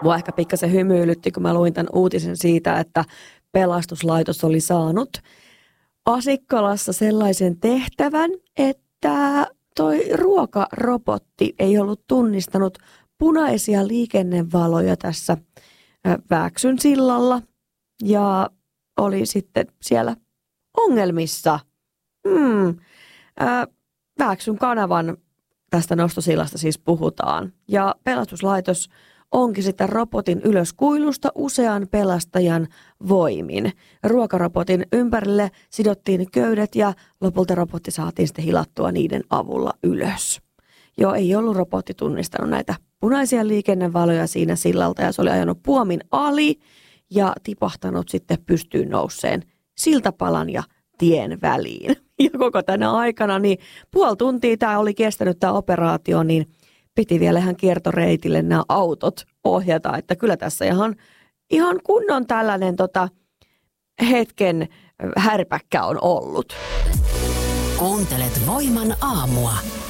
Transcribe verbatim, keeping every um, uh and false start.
Mua ehkä pikkasen hymyilytti, kun mä luin tämän uutisen siitä, että pelastuslaitos oli saanut Asikkalassa sellaisen tehtävän, että toi ruokarobotti ei ollut tunnistanut punaisia liikennevaloja tässä Vääksyn sillalla ja oli sitten siellä ongelmissa. Hmm. Äh, Vääksyn kanavan tästä nostosillasta siis puhutaan ja pelastuslaitos onkin sitten robotin ylös kuilusta usean pelastajan voimin. Ruokarobotin ympärille sidottiin köydet ja lopulta robotti saatiin sitten hilattua niiden avulla ylös. Joo, ei ollut robotti tunnistanut näitä punaisia liikennevaloja siinä sillalta ja se oli ajanut puomin ali ja tipahtanut sitten pystyyn nousseen siltapalan ja tien väliin. Ja koko tänä aikana, niin puoli tuntia tämä oli kestänyt tämä operaatio, niin piti vielä ihan kiertoreitille nämä autot ohjata, että kyllä tässä ihan, ihan kunnon tällainen tota, hetken härpäkkä on ollut. Kuuntelet Voiman aamua.